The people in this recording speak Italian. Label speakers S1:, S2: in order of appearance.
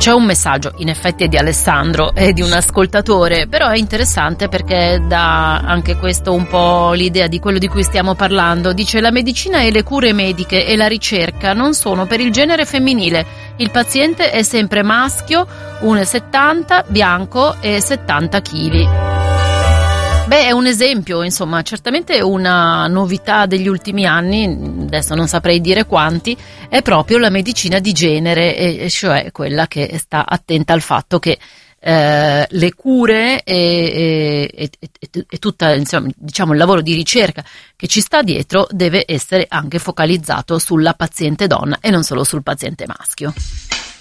S1: C'è un messaggio, in effetti è di Alessandro, è di un ascoltatore, però è interessante perché dà anche questo un po' l'idea di quello di cui stiamo parlando. Dice: la medicina e le cure mediche e la ricerca non sono per il genere femminile. Il paziente è sempre maschio, 1,70, bianco e 70 kg. Beh, è un esempio, insomma, certamente una novità degli ultimi anni, adesso non saprei dire quanti, è proprio la medicina di genere, e cioè quella che sta attenta al fatto che le cure e tutta, insomma, diciamo, il lavoro di ricerca che ci sta dietro deve essere anche focalizzato sulla paziente donna e non solo sul paziente maschio.